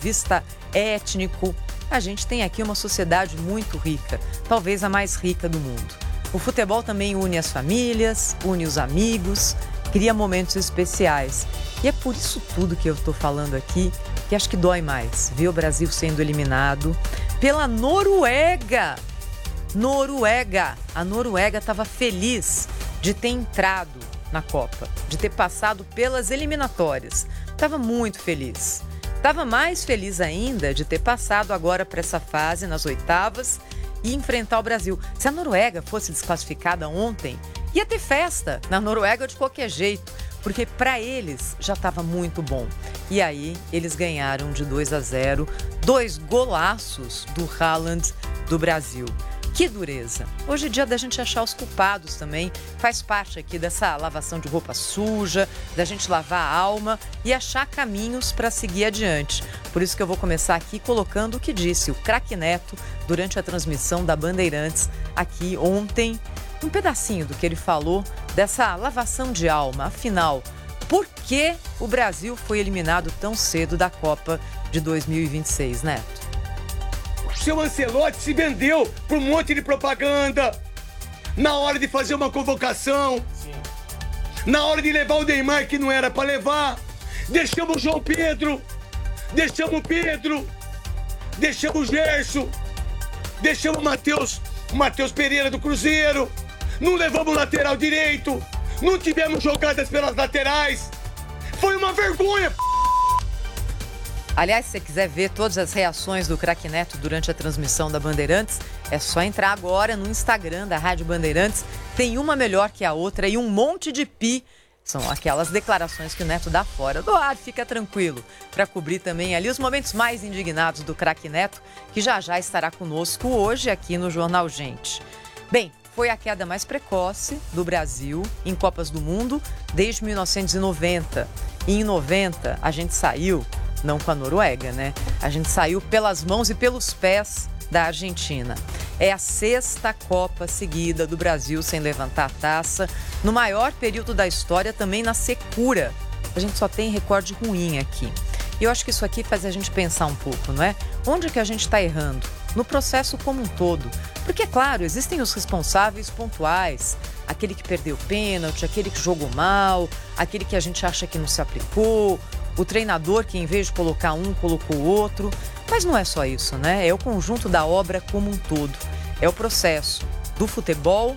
vista étnico. A gente tem aqui uma sociedade muito rica, talvez a mais rica do mundo. O futebol também une as famílias, une os amigos, cria momentos especiais. E é por isso tudo que eu estou falando aqui, que acho que dói mais ver o Brasil sendo eliminado pela Noruega. A Noruega estava feliz de ter entrado na Copa, de ter passado pelas eliminatórias. Estava muito feliz. Estava mais feliz ainda de ter passado agora para essa fase, nas oitavas, e enfrentar o Brasil. Se a Noruega fosse desclassificada ontem, ia ter festa na Noruega de qualquer jeito, porque para eles já estava muito bom. E aí eles ganharam de 2-0, 2 golaços do Haaland do Brasil. Que dureza! Hoje é dia da gente achar os culpados também. Faz parte aqui dessa lavação de roupa suja, da gente lavar a alma e achar caminhos para seguir adiante. Por isso que eu vou começar aqui colocando o que disse o craque Neto durante a transmissão da Bandeirantes aqui ontem. Um pedacinho do que ele falou dessa lavação de alma. Afinal, por que o Brasil foi eliminado tão cedo da Copa de 2026, Neto? O seu Ancelotti se vendeu para um monte de propaganda. Na hora de fazer uma convocação. Sim. Na hora de levar o Neymar que não era para levar. Deixamos o João Pedro. Deixamos o Pedro. Deixamos o Gerson. Deixamos o Matheus Pereira do Cruzeiro. Não levamos o lateral direito. Não tivemos jogadas pelas laterais. Foi uma vergonha. Aliás, se você quiser ver todas as reações do craque Neto durante a transmissão da Bandeirantes, é só entrar agora no Instagram da Rádio Bandeirantes. Tem uma melhor que a outra e um monte de pi. São aquelas declarações que o Neto dá fora do ar, fica tranquilo. Para cobrir também ali os momentos mais indignados do craque Neto, que já estará conosco hoje aqui no Jornal Gente. Bem, foi a queda mais precoce do Brasil em Copas do Mundo desde 1990. E em 90 a gente saiu, não com a Noruega, né? A gente saiu pelas mãos e pelos pés da Argentina. É a 6ª Copa seguida do Brasil sem levantar a taça, no maior período da história, também na secura. A gente só tem recorde ruim aqui. E eu acho que isso aqui faz a gente pensar um pouco, não é? Onde é que a gente está errando? No processo como um todo. Porque, é claro, existem os responsáveis pontuais. Aquele que perdeu pênalti, aquele que jogou mal, aquele que a gente acha que não se aplicou, o treinador que, em vez de colocar um, colocou o outro. Mas não é só isso, né? É o conjunto da obra como um todo. É o processo do futebol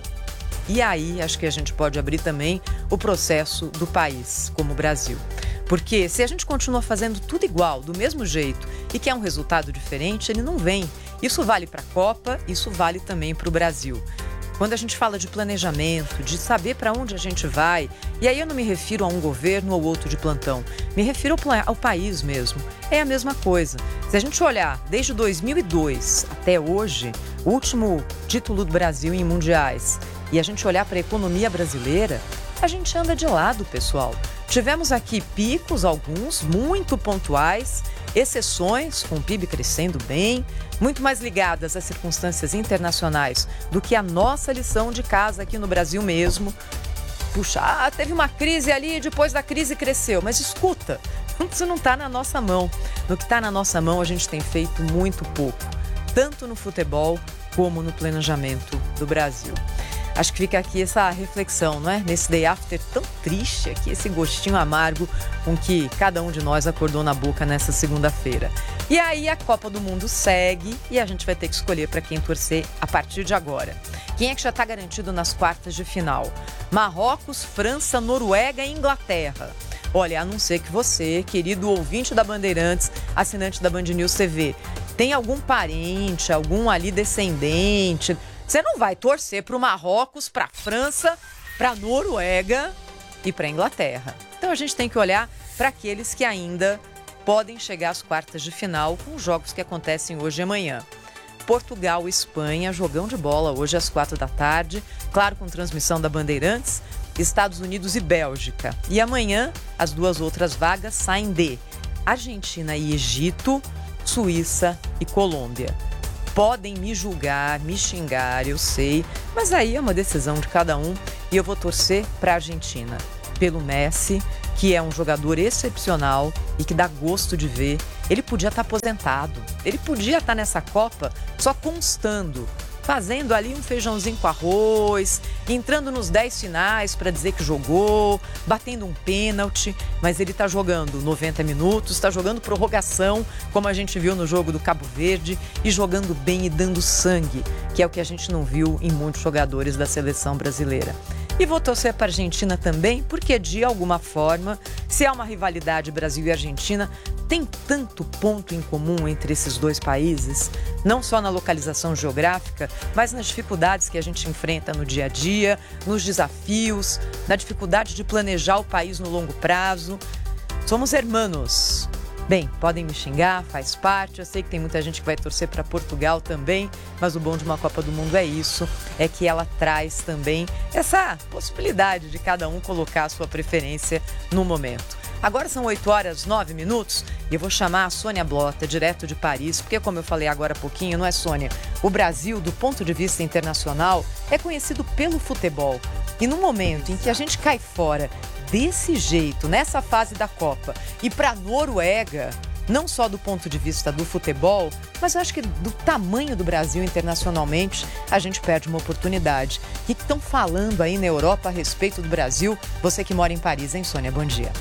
e aí acho que a gente pode abrir também o processo do país, como o Brasil. Porque se a gente continua fazendo tudo igual, do mesmo jeito, e quer um resultado diferente, ele não vem. Isso vale para a Copa, isso vale também para o Brasil. Quando a gente fala de planejamento, de saber para onde a gente vai, e aí eu não me refiro a um governo ou outro de plantão, me refiro ao país mesmo. É a mesma coisa. Se a gente olhar desde 2002 até hoje, o último título do Brasil em mundiais, e a gente olhar para a economia brasileira, a gente anda de lado, pessoal. Tivemos aqui picos, alguns, muito pontuais, exceções, com o PIB crescendo bem, muito mais ligadas às circunstâncias internacionais do que a nossa lição de casa aqui no Brasil mesmo. Puxa, teve uma crise ali e depois da crise cresceu. Mas escuta, isso não está na nossa mão. No que está na nossa mão, a gente tem feito muito pouco, tanto no futebol como no planejamento do Brasil. Acho que fica aqui essa reflexão, não é? Nesse day after tão triste aqui, esse gostinho amargo com que cada um de nós acordou na boca nessa segunda-feira. E aí a Copa do Mundo segue e a gente vai ter que escolher para quem torcer a partir de agora. Quem é que já está garantido nas quartas de final? Marrocos, França, Noruega e Inglaterra. Olha, a não ser que você, querido ouvinte da Bandeirantes, assinante da Band News TV, tem algum parente, algum ali descendente. Você não vai torcer para o Marrocos, para a França, para a Noruega e para a Inglaterra. Então a gente tem que olhar para aqueles que ainda podem chegar às quartas de final com os jogos que acontecem hoje e amanhã. Portugal e Espanha, jogão de bola hoje às 16h, claro, com transmissão da Bandeirantes, Estados Unidos e Bélgica. E amanhã as duas outras vagas saem de Argentina e Egito, Suíça e Colômbia. Podem me julgar, me xingar, eu sei, mas aí é uma decisão de cada um e eu vou torcer para a Argentina, pelo Messi, que é um jogador excepcional e que dá gosto de ver Ele podia estar aposentado, ele podia estar nessa Copa só constando, fazendo ali um feijãozinho com arroz, entrando nos 10 finais para dizer que jogou, batendo um pênalti, mas ele está jogando 90 minutos, está jogando prorrogação, como a gente viu no jogo do Cabo Verde, e jogando bem e dando sangue, que é o que a gente não viu em muitos jogadores da seleção brasileira. E vou torcer para a Argentina também, porque de alguma forma, se há uma rivalidade Brasil e Argentina, tem tanto ponto em comum entre esses dois países, não só na localização geográfica, mas nas dificuldades que a gente enfrenta no dia a dia, nos desafios, na dificuldade de planejar o país no longo prazo. Somos hermanos. Bem, podem me xingar, faz parte, eu sei que tem muita gente que vai torcer para Portugal também, mas o bom de uma Copa do Mundo é isso, é que ela traz também essa possibilidade de cada um colocar a sua preferência no momento. Agora são 8h09 e eu vou chamar a Sônia Blota, direto de Paris, porque como eu falei agora há pouquinho, não é, Sônia? O Brasil, do ponto de vista internacional, é conhecido pelo futebol. E no momento em que a gente cai fora desse jeito, nessa fase da Copa, e para a Noruega, não só do ponto de vista do futebol, mas eu acho que do tamanho do Brasil internacionalmente, a gente perde uma oportunidade. O que estão falando aí na Europa a respeito do Brasil? Você que mora em Paris, hein, Sônia? Bom dia.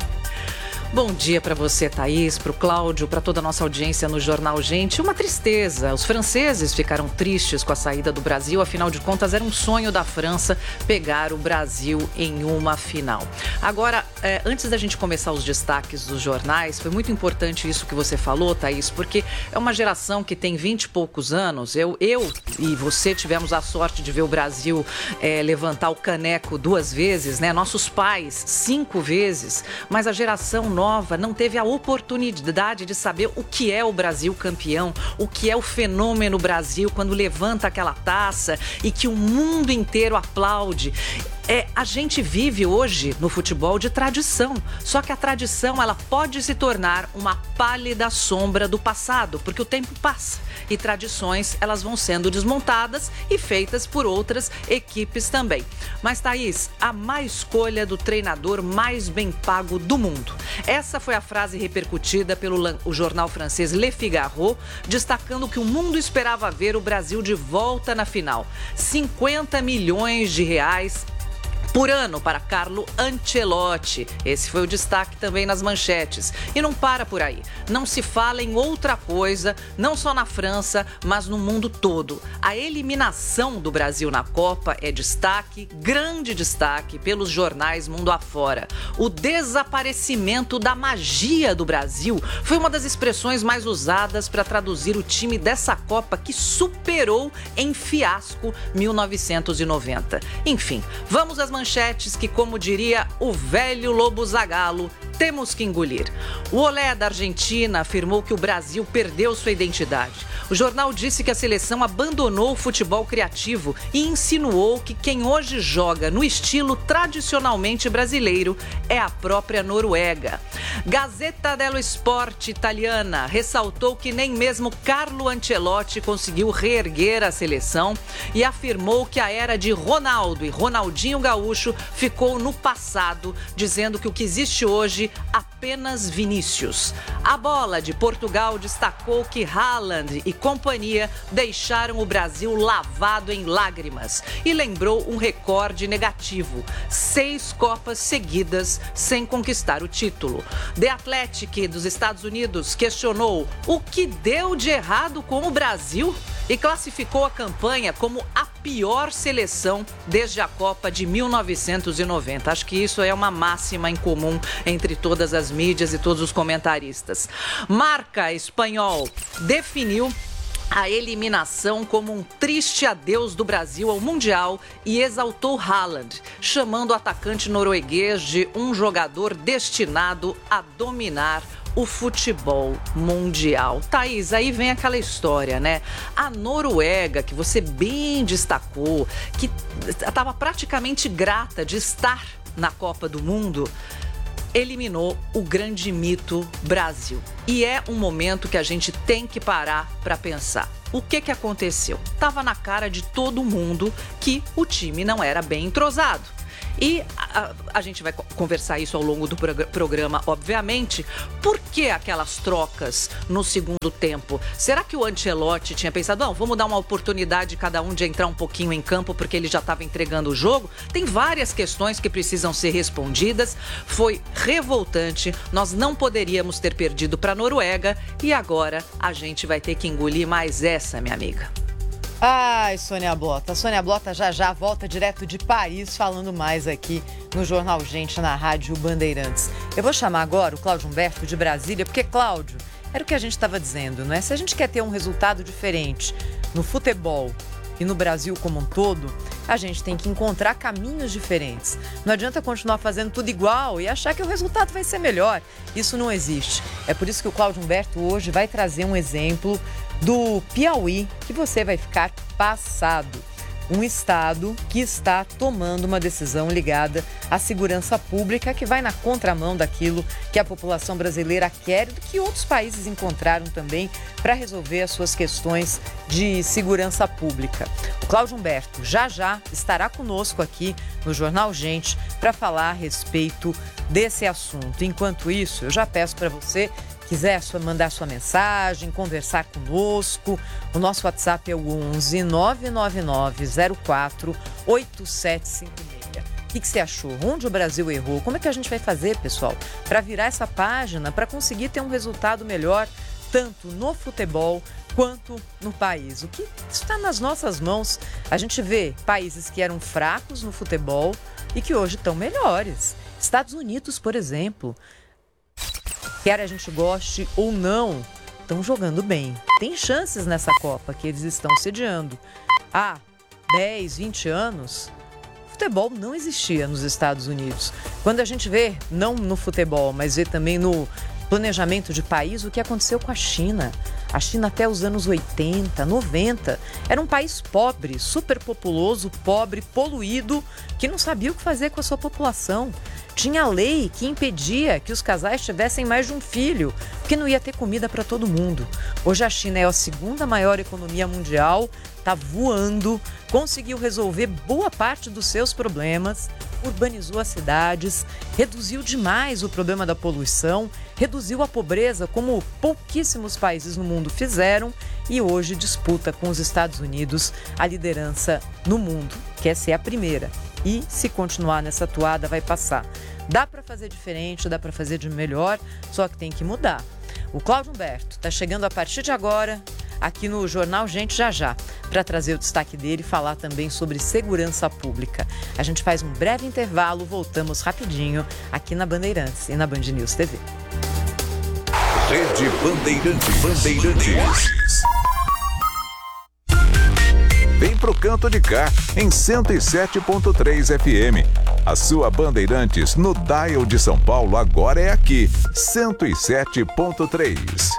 Bom dia para você, Thaís, para o Cláudio, para toda a nossa audiência no Jornal Gente. Uma tristeza. Os franceses ficaram tristes com a saída do Brasil. Afinal de contas, era um sonho da França pegar o Brasil em uma final. Agora, antes da gente começar os destaques dos jornais, foi muito importante isso que você falou, Thaís, porque é uma geração que tem 20 e poucos anos. Eu e você tivemos a sorte de ver o Brasil levantar o caneco 2 vezes, né? Nossos pais 5 vezes, mas a geração nova não teve a oportunidade de saber o que é o Brasil campeão, o que é o fenômeno Brasil quando levanta aquela taça e que o mundo inteiro aplaude. A gente vive hoje no futebol de tradição, só que a tradição ela pode se tornar uma pálida sombra do passado, porque o tempo passa e tradições elas vão sendo desmontadas e feitas por outras equipes também. Mas, Thaís, a má escolha do treinador mais bem pago do mundo. Essa foi a frase repercutida pelo o jornal francês Le Figaro, destacando que o mundo esperava ver o Brasil de volta na final. 50 milhões de reais por ano para Carlo Ancelotti. Esse foi o destaque também nas manchetes. E não para por aí. Não se fala em outra coisa, não só na França, mas no mundo todo. A eliminação do Brasil na Copa é destaque, grande destaque, pelos jornais mundo afora. O desaparecimento da magia do Brasil foi uma das expressões mais usadas para traduzir o time dessa Copa que superou em fiasco 1990. Enfim, vamos às manchetes que, como diria o velho Lobo Zagallo, temos que engolir. O Olé da Argentina afirmou que o Brasil perdeu sua identidade. O jornal disse que a seleção abandonou o futebol criativo e insinuou que quem hoje joga no estilo tradicionalmente brasileiro é a própria Noruega. Gazzetta dello Sport italiana ressaltou que nem mesmo Carlo Ancelotti conseguiu reerguer a seleção e afirmou que a era de Ronaldo e Ronaldinho Gaúcho ficou no passado, dizendo que o que existe hoje apenas Vinícius. A bola de Portugal destacou que Haaland e companhia deixaram o Brasil lavado em lágrimas e lembrou um recorde negativo: 6 Copas seguidas sem conquistar o título. The Athletic dos Estados Unidos questionou o que deu de errado com o Brasil e classificou a campanha como a pior seleção desde a Copa de 1990. Acho que isso é uma máxima em comum entre todas as mídias e todos os comentaristas. Marca espanhol definiu a eliminação como um triste adeus do Brasil ao Mundial e exaltou Haaland, chamando o atacante norueguês de um jogador destinado a dominar o futebol mundial. Thaís, aí vem aquela história, né? A Noruega, que você bem destacou, que estava praticamente grata de estar na Copa do Mundo, eliminou o grande mito Brasil. E é um momento que a gente tem que parar para pensar. O que aconteceu? Tava na cara de todo mundo que o time não era bem entrosado. E a gente vai conversar isso ao longo do programa, obviamente. Por que aquelas trocas no segundo tempo? Será que o Ancelotti tinha pensado, não, vamos dar uma oportunidade cada um de entrar um pouquinho em campo porque ele já estava entregando o jogo? Tem várias questões que precisam ser respondidas. Foi revoltante, nós não poderíamos ter perdido para a Noruega e agora a gente vai ter que engolir mais essa, minha amiga. Ai, Sônia Blota. Sônia Blota já volta direto de Paris falando mais aqui no Jornal Gente, na Rádio Bandeirantes. Eu vou chamar agora o Cláudio Humberto de Brasília, porque, Cláudio, era o que a gente estava dizendo, não é? Se a gente quer ter um resultado diferente no futebol e no Brasil como um todo, a gente tem que encontrar caminhos diferentes. Não adianta continuar fazendo tudo igual e achar que o resultado vai ser melhor. Isso não existe. É por isso que o Cláudio Humberto hoje vai trazer um exemplo do Piauí, que você vai ficar passado. Um estado que está tomando uma decisão ligada à segurança pública que vai na contramão daquilo que a população brasileira quer e do que outros países encontraram também para resolver as suas questões de segurança pública. O Cláudio Humberto já estará conosco aqui no Jornal Gente para falar a respeito desse assunto. Enquanto isso, eu já peço para você, quiser mandar sua mensagem, conversar conosco, o nosso WhatsApp é o 11 999 04 8756. O que você achou? Onde o Brasil errou? Como é que a gente vai fazer, pessoal, para virar essa página, para conseguir ter um resultado melhor, tanto no futebol quanto no país? O que está nas nossas mãos? A gente vê países que eram fracos no futebol e que hoje estão melhores. Estados Unidos, por exemplo, quer a gente goste ou não, estão jogando bem. Tem chances nessa Copa que eles estão sediando. Há 10, 20 anos, futebol não existia nos Estados Unidos. Quando a gente vê, não no futebol, mas vê também no planejamento de país, o que aconteceu com a China. A China até os anos 80, 90, era um país pobre, superpopuloso, pobre, poluído, que não sabia o que fazer com a sua população. Tinha lei que impedia que os casais tivessem mais de um filho, porque não ia ter comida para todo mundo. Hoje a China é a segunda maior economia mundial, está voando, conseguiu resolver boa parte dos seus problemas, urbanizou as cidades, reduziu demais o problema da poluição, reduziu a pobreza como pouquíssimos países no mundo fizeram e hoje disputa com os Estados Unidos a liderança no mundo, quer ser a primeira. E se continuar nessa toada vai passar. Dá para fazer diferente, dá para fazer de melhor, só que tem que mudar. O Cláudio Humberto está chegando a partir de agora aqui no Jornal Gente já, para trazer o destaque dele e falar também sobre segurança pública. A gente faz um breve intervalo, voltamos rapidinho aqui na Bandeirantes e na Band News TV. Rede Bandeirantes. Vem pro canto de cá, em 107.3 FM. A sua Bandeirantes no dial de São Paulo agora é aqui, 107.3.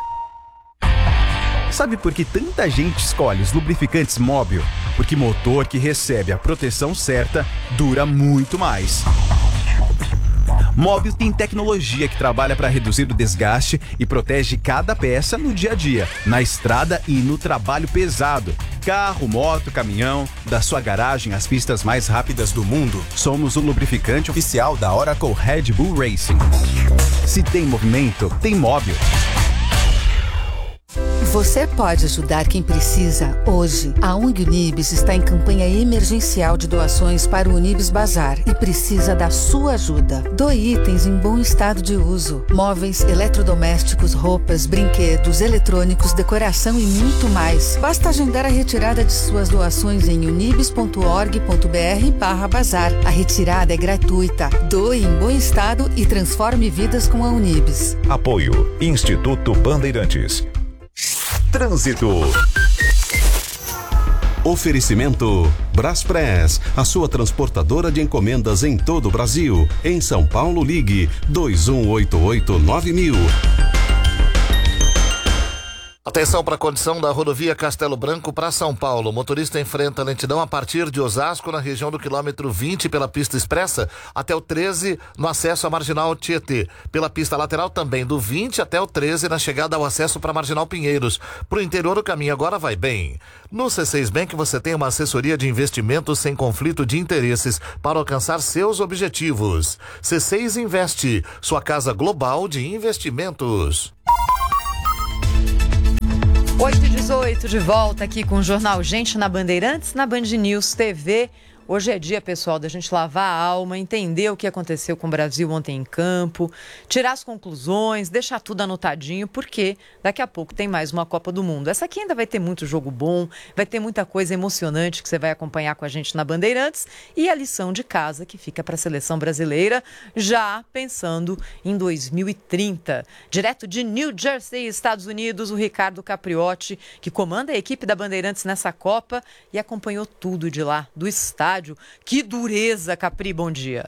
Sabe por que tanta gente escolhe os lubrificantes Móbil? Porque motor que recebe a proteção certa dura muito mais. Móbil tem tecnologia que trabalha para reduzir o desgaste e protege cada peça no dia a dia, na estrada e no trabalho pesado. Carro, moto, caminhão, da sua garagem às pistas mais rápidas do mundo, somos o lubrificante oficial da Oracle Red Bull Racing. Se tem movimento, tem Móbil. Você pode ajudar quem precisa hoje. A ONG Unibis está em campanha emergencial de doações para o Unibis Bazar e precisa da sua ajuda. Doe itens em bom estado de uso. Móveis, eletrodomésticos, roupas, brinquedos, eletrônicos, decoração e muito mais. Basta agendar a retirada de suas doações em unibis.org.br/bazar. A retirada é gratuita. Doe em bom estado e transforme vidas com a Unibis. Apoio Instituto Bandeirantes. Trânsito. Oferecimento Braspress, a sua transportadora de encomendas em todo o Brasil. Em São Paulo, ligue 2188-9000. Atenção para a condição da rodovia Castelo Branco para São Paulo. O motorista enfrenta lentidão a partir de Osasco, na região do quilômetro 20 pela pista expressa, até o 13 no acesso à Marginal Tietê. Pela pista lateral também, do 20 até o 13 na chegada ao acesso para a Marginal Pinheiros. Para o interior o caminho agora vai bem. No C6 Bank você tem uma assessoria de investimentos sem conflito de interesses para alcançar seus objetivos. C6 Investe, sua casa global de investimentos. 8h18, de volta aqui com o Jornal Gente na Bandeirantes, na Band News TV. Hoje é dia, pessoal, da gente lavar a alma, entender o que aconteceu com o Brasil ontem em campo, tirar as conclusões, deixar tudo anotadinho, porque daqui a pouco tem mais uma Copa do Mundo. Essa aqui ainda vai ter muito jogo bom, vai ter muita coisa emocionante que você vai acompanhar com a gente na Bandeirantes e a lição de casa que fica para a seleção brasileira, já pensando em 2030. Direto de New Jersey, Estados Unidos, o Ricardo Capriotti, que comanda a equipe da Bandeirantes nessa Copa e acompanhou tudo de lá, do estádio. Que dureza, Capri, bom dia.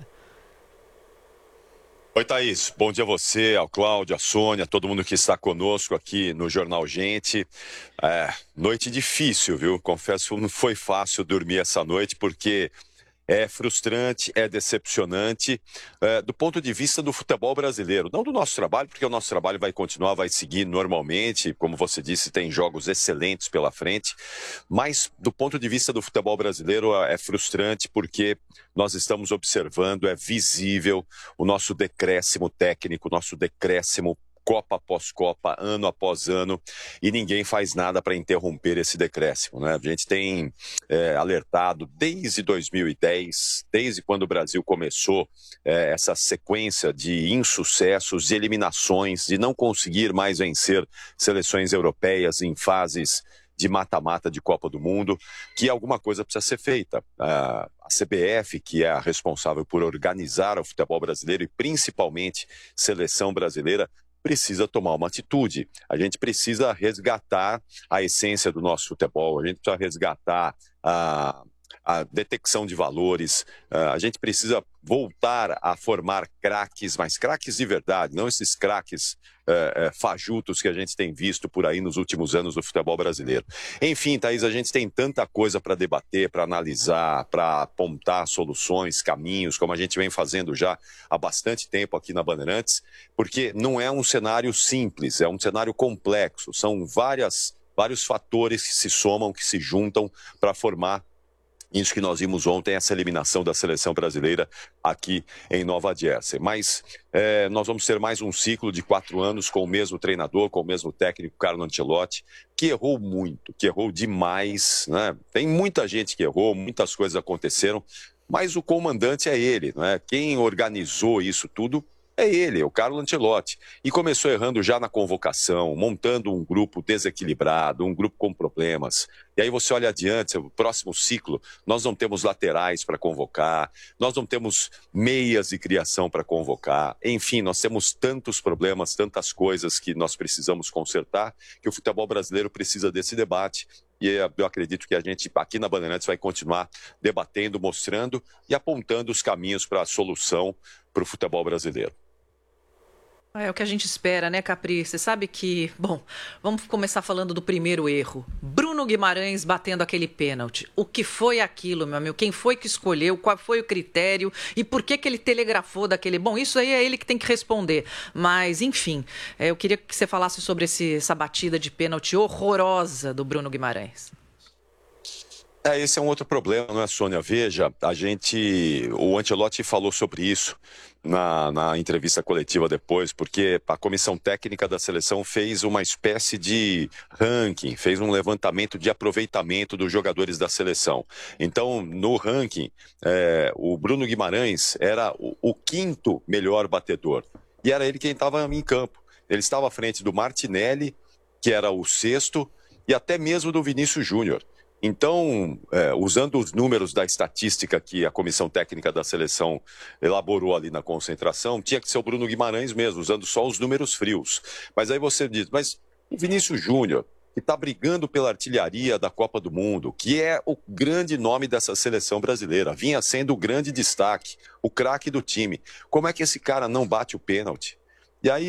Oi, Thaís, bom dia a você, ao Cláudio, a Sônia, todo mundo que está conosco aqui no Jornal Gente. Noite difícil, viu? Confesso que não foi fácil dormir essa noite, porque é frustrante, é decepcionante do ponto de vista do futebol brasileiro. Não do nosso trabalho, porque o nosso trabalho vai continuar, vai seguir normalmente. Como você disse, tem jogos excelentes pela frente. Mas do ponto de vista do futebol brasileiro é frustrante porque nós estamos observando, é visível o nosso decréscimo técnico, o nosso decréscimo Copa após Copa, ano após ano, e ninguém faz nada para interromper esse decréscimo, né? A gente tem alertado desde 2010, desde quando o Brasil começou essa sequência de insucessos, de eliminações, de não conseguir mais vencer seleções europeias em fases de mata-mata de Copa do Mundo, que alguma coisa precisa ser feita. A CBF, que é a responsável por organizar o futebol brasileiro e principalmente seleção brasileira, precisa tomar uma atitude. A gente precisa resgatar a essência do nosso futebol, a gente precisa resgatar a detecção de valores, a gente precisa voltar a formar craques, mas craques de verdade, não esses craques fajutos que a gente tem visto por aí nos últimos anos do futebol brasileiro. Enfim, Thaís, a gente tem tanta coisa para debater, para analisar, para apontar soluções, caminhos, como a gente vem fazendo já há bastante tempo aqui na Bandeirantes, porque não é um cenário simples, é um cenário complexo, são vários fatores que se somam, que se juntam para formar isso que nós vimos ontem, essa eliminação da seleção brasileira aqui em Nova Jersey. Mas nós vamos ter mais um ciclo de 4 anos com o mesmo treinador, com o mesmo técnico, Carlo Ancelotti, que errou muito, que errou demais, né? Tem muita gente que errou, muitas coisas aconteceram, mas o comandante é ele, né? Quem organizou isso tudo é ele, o Carlo Ancelotti. E começou errando já na convocação, montando um grupo desequilibrado, um grupo com problemas. E aí você olha adiante, o próximo ciclo, nós não temos laterais para convocar, nós não temos meias de criação para convocar. Enfim, nós temos tantos problemas, tantas coisas que nós precisamos consertar, que o futebol brasileiro precisa desse debate. E eu acredito que a gente aqui na Bandeirantes vai continuar debatendo, mostrando e apontando os caminhos para a solução para o futebol brasileiro. É o que a gente espera, né, Capri? Você sabe que... Bom, vamos começar falando do primeiro erro. Bruno Guimarães batendo aquele pênalti. O que foi aquilo, meu amigo? Quem foi que escolheu? Qual foi o critério? E por que ele telegrafou daquele... Bom, isso aí é ele que tem que responder. Mas, enfim, eu queria que você falasse sobre essa batida de pênalti horrorosa do Bruno Guimarães. Esse é um outro problema, não é, Sônia? Veja, o Ancelotti falou sobre isso na entrevista coletiva depois, porque a comissão técnica da seleção fez uma espécie de ranking, fez um levantamento de aproveitamento dos jogadores da seleção. Então, no ranking, o Bruno Guimarães era o 5º melhor batedor, e era ele quem estava em campo. Ele estava à frente do Martinelli, que era o 6º, e até mesmo do Vinícius Júnior. Então, usando os números da estatística que a comissão técnica da seleção elaborou ali na concentração, tinha que ser o Bruno Guimarães mesmo, usando só os números frios. Mas aí você diz, mas o Vinícius Júnior, que está brigando pela artilharia da Copa do Mundo, que é o grande nome dessa seleção brasileira, vinha sendo o grande destaque, o craque do time. Como é que esse cara não bate o pênalti? E aí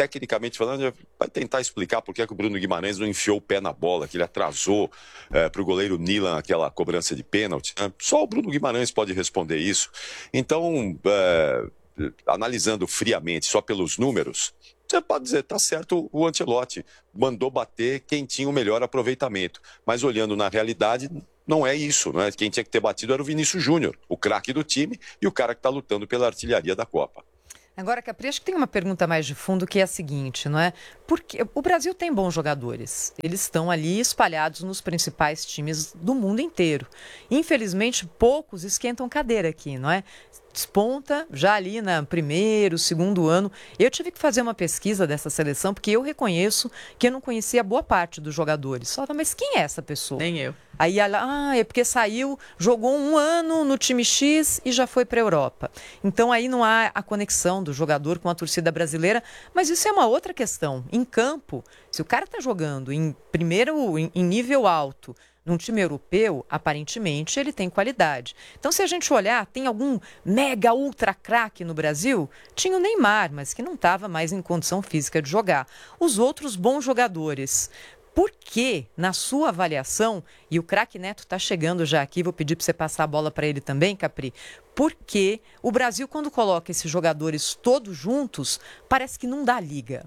tecnicamente falando, vai tentar explicar por que o Bruno Guimarães não enfiou o pé na bola, que ele atrasou para o goleiro Nilan aquela cobrança de pênalti. Né? Só o Bruno Guimarães pode responder isso. Então, analisando friamente, só pelos números, você pode dizer, tá certo, o Ancelotti mandou bater quem tinha o melhor aproveitamento. Mas olhando na realidade, não é isso. Não é? Quem tinha que ter batido era o Vinícius Júnior, o craque do time e o cara que está lutando pela artilharia da Copa. Agora, Capri, acho que tem uma pergunta mais de fundo que é a seguinte, não é? Porque o Brasil tem bons jogadores. Eles estão ali espalhados nos principais times do mundo inteiro. Infelizmente, poucos esquentam cadeira aqui, não é? Desponta já ali no primeiro, segundo ano. Eu tive que fazer uma pesquisa dessa seleção, porque eu reconheço que eu não conhecia boa parte dos jogadores. Falava, mas quem é essa pessoa? Nem eu. Aí ela, é porque saiu, jogou 1 ano no time X e já foi para a Europa. Então aí não há a conexão do jogador com a torcida brasileira, mas isso é uma outra questão. Em campo, se o cara está jogando em nível alto, num time europeu, aparentemente, ele tem qualidade. Então, se a gente olhar, tem algum mega ultra craque no Brasil? Tinha o Neymar, mas que não estava mais em condição física de jogar. Os outros bons jogadores. Por que, na sua avaliação, e o craque Neto está chegando já aqui, vou pedir para você passar a bola para ele também, Capri, por que o Brasil, quando coloca esses jogadores todos juntos, parece que não dá liga?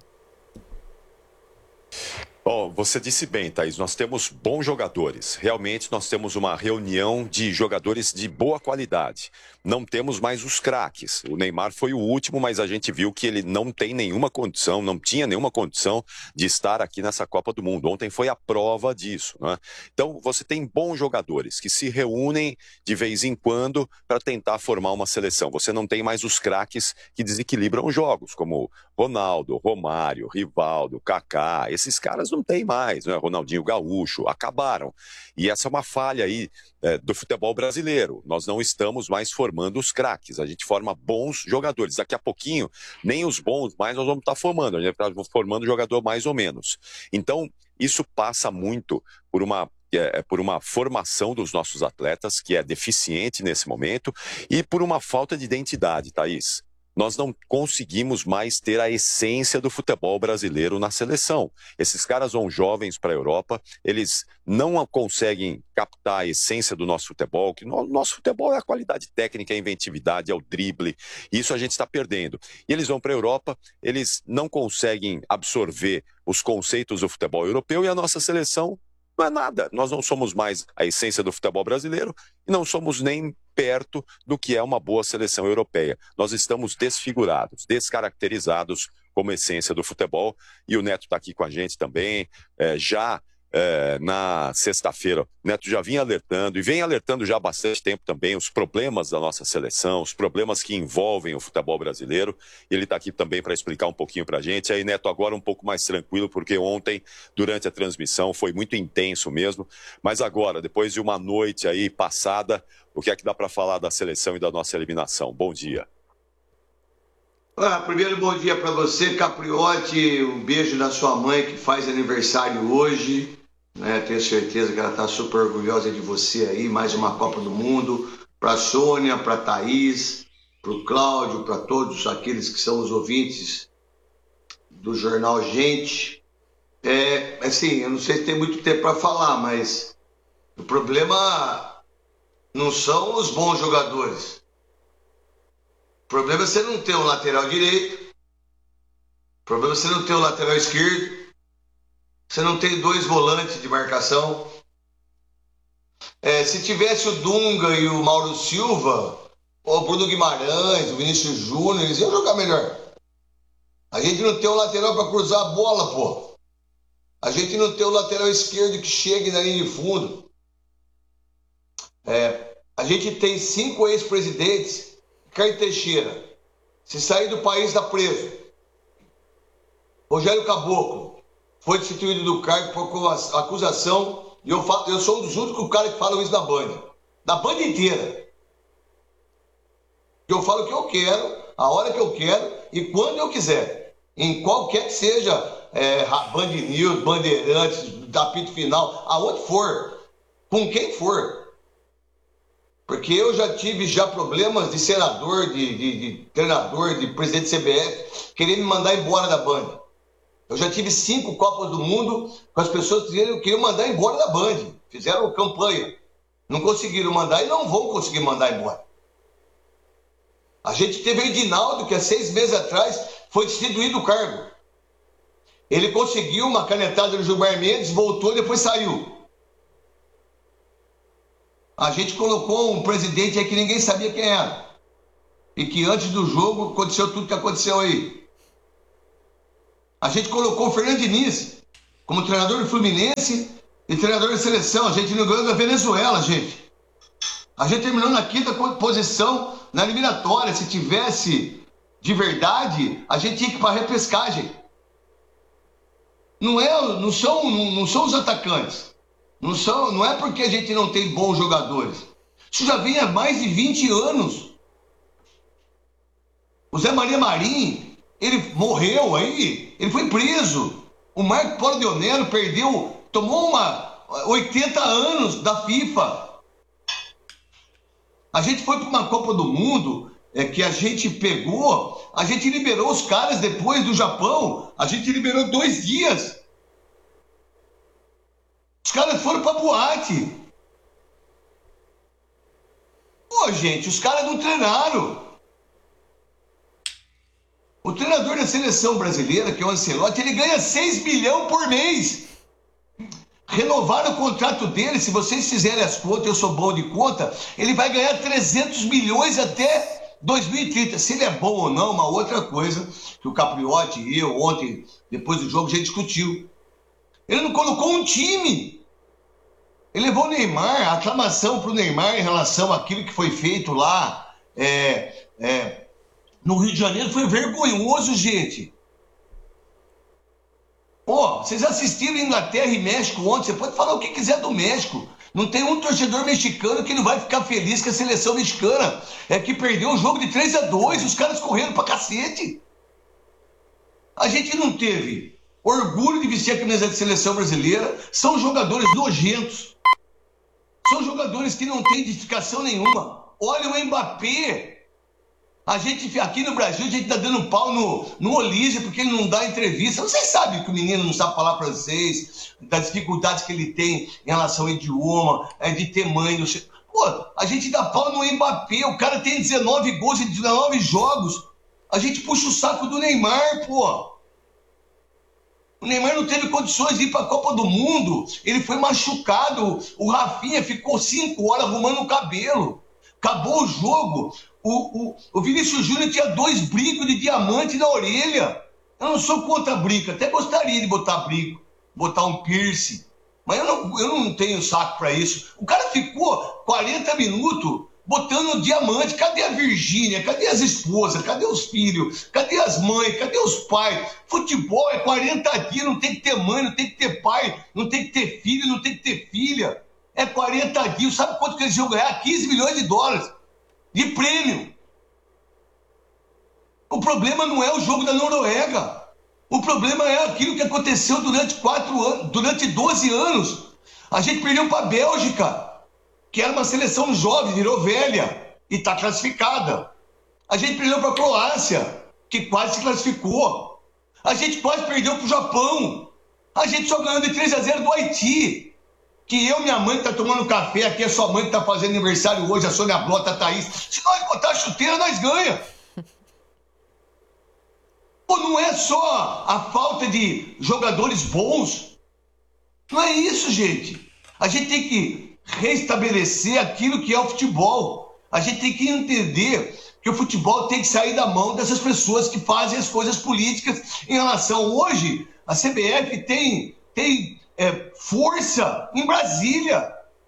Você disse bem, Thaís, nós temos bons jogadores. Realmente nós temos uma reunião de jogadores de boa qualidade. Não temos mais os craques. O Neymar foi o último, mas a gente viu que ele não tem nenhuma condição, não tinha nenhuma condição de estar aqui nessa Copa do Mundo. Ontem foi a prova disso, né? Então você tem bons jogadores que se reúnem de vez em quando para tentar formar uma seleção. Você não tem mais os craques que desequilibram os jogos, como Ronaldo, Romário, Rivaldo, Kaká. Esses caras não tem mais, né? Ronaldinho Gaúcho, acabaram. E essa é uma falha aí do futebol brasileiro. Nós não estamos mais formando os craques, a gente forma bons jogadores. Daqui a pouquinho, nem os bons mais nós vamos estar formando, a gente está formando jogador mais ou menos. Então, isso passa muito por uma formação dos nossos atletas, que é deficiente nesse momento, e por uma falta de identidade, Thaís. Nós não conseguimos mais ter a essência do futebol brasileiro na seleção. Esses caras vão jovens para a Europa, eles não conseguem captar a essência do nosso futebol, que o nosso futebol é a qualidade técnica, a inventividade, é o drible, isso a gente está perdendo. E eles vão para a Europa, eles não conseguem absorver os conceitos do futebol europeu e a nossa seleção não é nada. Nós não somos mais a essência do futebol brasileiro e não somos nem perto do que é uma boa seleção europeia. Nós estamos desfigurados, descaracterizados como essência do futebol. E o Neto está aqui com a gente também, na sexta-feira. O Neto já vinha alertando, e vem alertando já há bastante tempo também, os problemas da nossa seleção, os problemas que envolvem o futebol brasileiro. E ele está aqui também para explicar um pouquinho para a gente. Aí, Neto, agora um pouco mais tranquilo, porque ontem, durante a transmissão, foi muito intenso mesmo. Mas agora, depois de uma noite aí passada, o que é que dá para falar da seleção e da nossa eliminação? Bom dia. Primeiro, bom dia para você, Capriotti. Um beijo da sua mãe, que faz aniversário hoje. Tenho certeza que ela está super orgulhosa de você aí. Mais uma Copa do Mundo. Para a Sônia, para a Thaís, para o Cláudio, para todos aqueles que são os ouvintes do Jornal Gente. Assim, eu não sei se tem muito tempo para falar, mas o problema não são os bons jogadores. O problema é você não ter um lateral direito. O problema é você não ter um lateral esquerdo. Você não tem 2 volantes de marcação. Se tivesse o Dunga e o Mauro Silva, o Bruno Guimarães, o Vinícius Júnior, eles iam jogar melhor. A gente não tem um lateral para cruzar a bola, pô. A gente não tem um lateral esquerdo que chegue na linha de fundo. A gente tem 5 ex-presidentes. Caio Teixeira, se sair do país, está preso. Rogério Caboclo foi destituído do cargo por acusação, e eu sou um dos únicos caras que falam isso na Band. Da Band inteira. Eu falo o que eu quero, a hora que eu quero e quando eu quiser. Em qualquer que seja Band News, Bandeirantes, apito final, aonde for, com quem for. Porque eu já tive problemas de senador, de treinador, de presidente do CBF, querendo me mandar embora da Band. Eu já tive 5 Copas do Mundo com as pessoas que queriam mandar embora da Band. Fizeram campanha. Não conseguiram mandar e não vão conseguir mandar embora. A gente teve o Edinaldo, que há 6 meses atrás foi destituído do cargo. Ele conseguiu uma canetada do Gilmar Mendes, voltou e depois saiu. A gente colocou um presidente aí que ninguém sabia quem era. E que antes do jogo aconteceu tudo que aconteceu aí. A gente colocou o Fernando Diniz como treinador do Fluminense e treinador da seleção. A gente não ganhou da Venezuela, gente. A gente terminou na 5ª posição na eliminatória. Se tivesse de verdade, a gente tinha que ir para a repescagem. Não são os atacantes. Não é porque a gente não tem bons jogadores. Isso já vem há mais de 20 anos. O Zé Maria Marim, ele morreu aí, ele foi preso. O Marco Polo Deonero tomou 80 anos da FIFA. A gente foi para uma Copa do Mundo que a gente pegou, a gente liberou os caras depois do Japão, a gente liberou 2 dias. Os caras foram para boate. Pô, gente, os caras não treinaram. O treinador da seleção brasileira, que é o Ancelotti, ele ganha 6 milhões por mês. Renovaram o contrato dele, se vocês fizerem as contas, eu sou bom de conta, ele vai ganhar 300 milhões até 2030. Se ele é bom ou não, uma outra coisa que o Capriotti e eu ontem, depois do jogo, já discutiu. Ele não colocou um time. Ele levou o Neymar, a aclamação para o Neymar em relação àquilo que foi feito lá no Rio de Janeiro foi vergonhoso, gente. Pô, vocês assistiram Inglaterra e México ontem, você pode falar o que quiser do México. Não tem um torcedor mexicano que não vai ficar feliz com a seleção mexicana. É que perdeu o jogo de 3-2, os caras correram pra cacete. A gente não teve orgulho de vestir a camisa de seleção brasileira, são jogadores nojentos. São jogadores que não têm identificação nenhuma. Olha o Mbappé. A gente, aqui no Brasil, a gente tá dando pau no Olise porque ele não dá entrevista. Vocês sabem que o menino não sabe falar francês, das dificuldades que ele tem em relação ao idioma, de ter mãe. Pô, a gente dá pau no Mbappé, o cara tem 19 gols em 19 jogos. A gente puxa o saco do Neymar, pô. O Neymar não teve condições de ir para a Copa do Mundo. Ele foi machucado. O Rafinha ficou 5 horas arrumando o cabelo. Acabou o jogo. O Vinícius Júnior tinha 2 brincos de diamante na orelha. Eu não sou contra brinco. Até gostaria de botar brinco. Botar um piercing. Mas eu não tenho saco para isso. O cara ficou 40 minutos botando diamante. Cadê a Virgínia? Cadê as esposas? Cadê os filhos? Cadê as mães? Cadê os pais? Futebol é 40 dias, não tem que ter mãe, não tem que ter pai, não tem que ter filho, não tem que ter filha. É 40 dias. Sabe quanto que eles iam ganhar? 15 milhões de dólares de prêmio. O problema não é o jogo da Noruega. O problema é aquilo que aconteceu durante 4 anos, durante 12 anos. A gente perdeu para a Bélgica, que era uma seleção jovem, virou velha e está classificada. A gente perdeu para a Croácia, que quase se classificou. A gente quase perdeu para o Japão. A gente só ganhou de 3-0 do Haiti. Que eu, minha mãe, que tá tomando café aqui, a sua mãe que tá fazendo aniversário hoje, a Sônia Blota, a Thaís. Se nós botar a chuteira, nós ganha. Pô, não é só a falta de jogadores bons. Não é isso, gente. A gente tem que restabelecer aquilo que é o futebol. A gente tem que entender que o futebol tem que sair da mão dessas pessoas que fazem as coisas políticas em relação... Hoje, a CBF tem força em Brasília.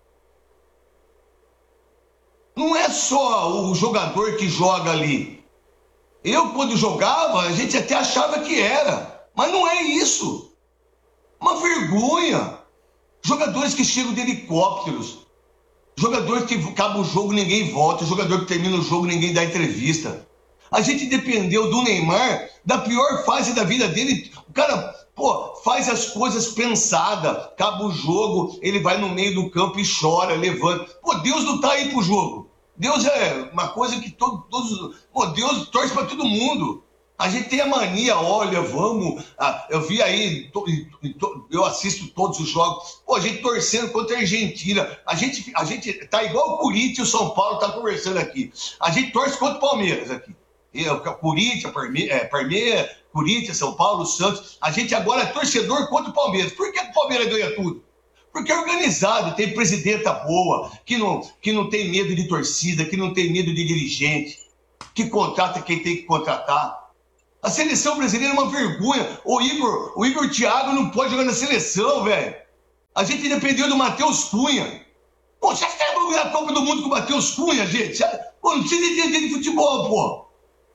Não é só o jogador que joga ali. Eu, quando jogava, a gente até achava que era. Mas não é isso. Uma vergonha. Jogadores que chegam de helicópteros. Jogadores que acaba o jogo, ninguém volta. Jogador que termina o jogo, ninguém dá entrevista. A gente dependeu do Neymar, da pior fase da vida dele. O cara, faz as coisas pensadas. Acaba o jogo, ele vai no meio do campo e chora, levanta. Deus não tá aí pro jogo. Deus é uma coisa que todos... Deus torce para todo mundo. A gente tem a mania, olha, vamos... eu vi aí, eu assisto todos os jogos. Pô, a gente torcendo contra a Argentina. A gente tá igual o Corinthians e o São Paulo tá conversando aqui. A gente torce contra o Palmeiras aqui. Corinthians, Corinthians, São Paulo, Santos. A gente agora é torcedor contra o Palmeiras. Por que o Palmeiras ganha tudo? Porque é organizado, tem presidenta boa, que não tem medo de torcida, que não tem medo de dirigente, que contrata quem tem que contratar. A seleção brasileira é uma vergonha. O Igor Thiago não pode jogar na seleção, velho. A gente dependeu do Matheus Cunha. Pô, você acha que vai ganhar a Copa do Mundo com o Matheus Cunha, gente? Pô, não precisa entender de futebol, pô.